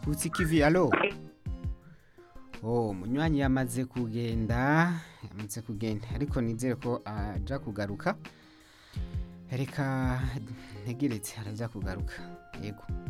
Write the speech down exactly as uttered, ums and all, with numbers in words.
kutsi kivi alo oh munywanyi yamaze kugenda yamaze kugenda ariko nizere ko aja kugaruka reka ntegeretse araza kugaruka yego